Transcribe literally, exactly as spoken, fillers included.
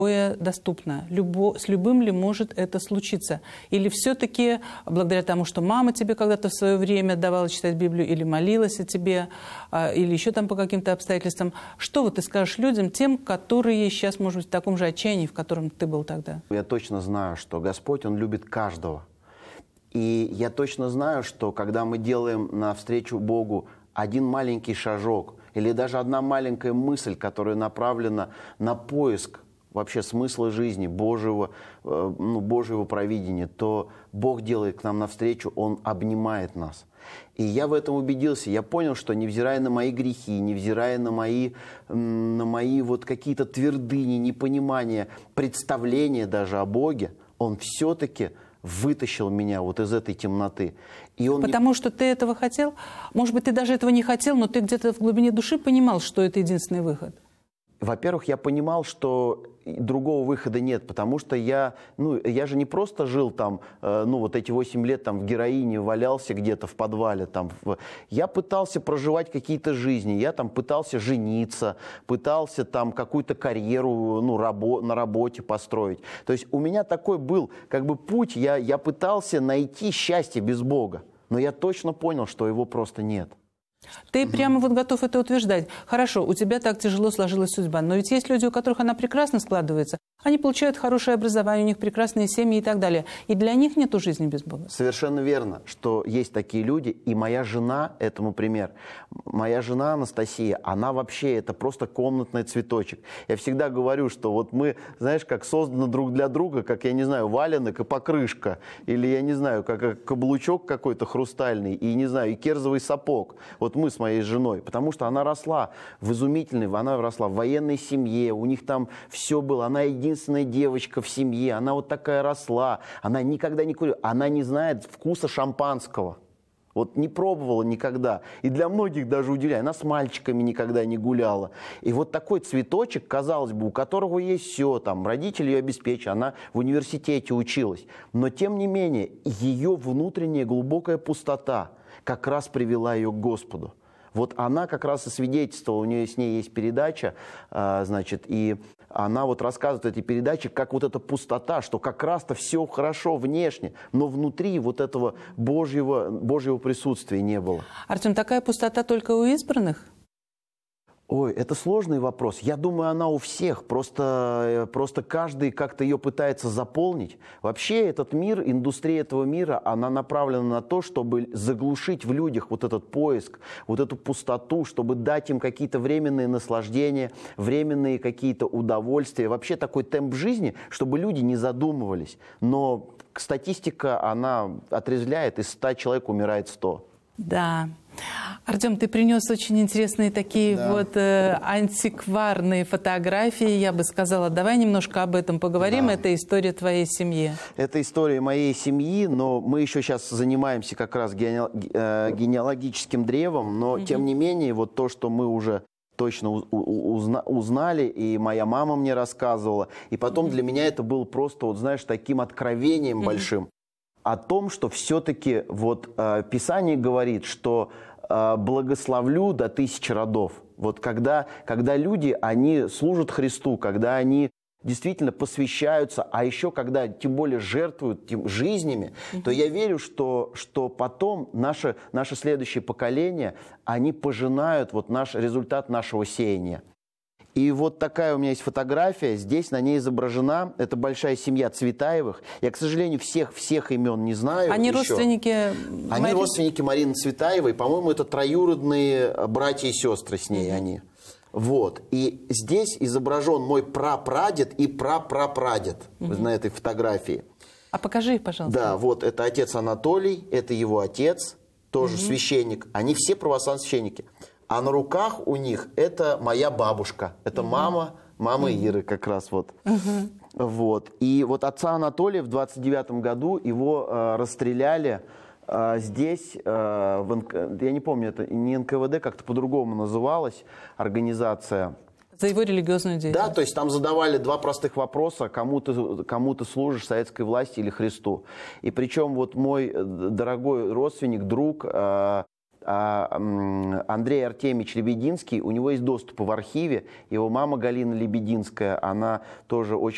любое доступно? Любо, с любым ли может это случиться? Или все-таки благодаря тому, что мама тебе когда-то в свое время давала читать Библию, или молилась о тебе, или еще там по каким-то обстоятельствам, что вот ты скажешь людям, тем, которые сейчас, может быть, в таком же отчаянии, в котором ты был тогда? Я точно знаю, что Господь, Он любит каждого. И я точно знаю, что когда мы делаем навстречу Богу один маленький шажок, или даже одна маленькая мысль, которая направлена на поиск вообще смысла жизни, Божьего, ну, Божьего провидения, то Бог делает к нам навстречу, Он обнимает нас. И я в этом убедился. Я понял, что невзирая на мои грехи, невзирая на мои, на мои вот какие-то твердыни, непонимания, представления даже о Боге, Он все-таки вытащил меня вот из этой темноты. И он Потому не... что ты этого хотел? Может быть, ты даже этого не хотел, но ты где-то в глубине души понимал, что это единственный выход? Во-первых, я понимал, что другого выхода нет, потому что я, ну, я же не просто жил там, э, ну, вот эти восемь лет там в героине, валялся где-то в подвале. Там, в... Я пытался проживать какие-то жизни, я там пытался жениться, пытался там какую-то карьеру, ну, рабо... на работе построить. То есть у меня такой был как бы путь, я, я пытался найти счастье без Бога, но я точно понял, что его просто нет. Ты прямо вот готов это утверждать. Хорошо, у тебя так тяжело сложилась судьба, но ведь есть люди, у которых она прекрасно складывается. Они получают хорошее образование, у них прекрасные семьи и так далее. И для них нету жизни без Бога. Совершенно верно, что есть такие люди. И моя жена этому пример. Моя жена Анастасия, она вообще, это просто комнатный цветочек. Я всегда говорю, что вот мы, знаешь, как созданы друг для друга, как, я не знаю, валенок и покрышка. Или, я не знаю, как каблучок какой-то хрустальный. И, не знаю, и керзовый сапог. Вот мы с моей женой. Потому что она росла в изумительной, она росла в военной семье. У них там все было. Она единственная. Единственная девочка в семье, она вот такая росла, она никогда не курила, она не знает вкуса шампанского. Вот не пробовала никогда. И для многих даже удивляет, она с мальчиками никогда не гуляла. И вот такой цветочек, казалось бы, у которого есть все, там, родители ее обеспечили, она в университете училась. Но тем не менее, ее внутренняя глубокая пустота как раз привела ее к Господу. Вот она как раз и свидетельствовала, у нее с ней есть передача, значит, и она вот рассказывает в этой передаче, как вот эта пустота, что как раз-то все хорошо внешне, но внутри вот этого Божьего, Божьего присутствия не было. Артем, такая пустота только у избранных? Ой, это сложный вопрос. Я думаю, она у всех. Просто, просто каждый как-то ее пытается заполнить. Вообще этот мир, индустрия этого мира, она направлена на то, чтобы заглушить в людях вот этот поиск, вот эту пустоту, чтобы дать им какие-то временные наслаждения, временные какие-то удовольствия. Вообще такой темп жизни, чтобы люди не задумывались. Но статистика, она отрезвляет, из ста человек умирает сто. Да. Артем, ты принес очень интересные такие да. вот э, антикварные фотографии, я бы сказала. Давай немножко об этом поговорим. Да. Это история твоей семьи. Это история моей семьи, но мы еще сейчас занимаемся как раз гене... э, генеалогическим древом, но угу. тем не менее, вот то, что мы уже точно узна... узнали, и моя мама мне рассказывала, и потом угу. для меня это было просто, вот знаешь, таким откровением угу. большим. О том, что все-таки вот э, Писание говорит, что э, благословлю до тысячи родов. Вот когда, когда люди, они служат Христу, когда они действительно посвящаются, а еще когда тем более жертвуют тем, жизнями, mm-hmm. то я верю, что, что потом наше, наше следующее поколение, они пожинают вот наш результат нашего сеяния. И вот такая у меня есть фотография, здесь на ней изображена, это большая семья Цветаевых. Я, к сожалению, всех, всех имен не знаю. Они еще. родственники Они Мари... родственники Марины Цветаевой, по-моему, это троюродные братья и сестры с ней mm-hmm. они. Вот, и здесь изображен мой прапрадед и прапрапрадед mm-hmm. на этой фотографии. А покажи их, пожалуйста. Да, вот, это отец Анатолий, это его отец, тоже mm-hmm. священник. Они все православные священники. А на руках у них это моя бабушка. Это угу. мама, мама угу. Иры как раз вот. Угу. Вот. И вот отца Анатолия в двадцать девятом году его э, расстреляли э, здесь, э, в НК... я не помню, это не эн ка вэ дэ, как-то по-другому называлась организация. За его религиозную деятельность. Да, то есть там задавали два простых вопроса, кому ты, кому ты служишь, советской власти или Христу. И причем вот мой дорогой родственник, друг... Э, Андрей Артемьевич Лебединский, у него есть доступ в архиве, его мама Галина Лебединская, она тоже очень